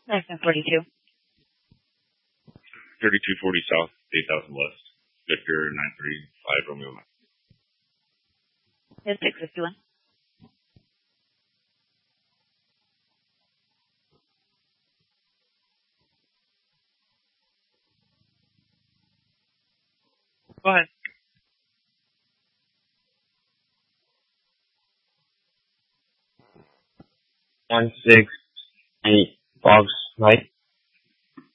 License 42. 3240 South, 8000 West. Victor 935 Romeo Mike. It's 651. Go ahead. 168 Bob's Right.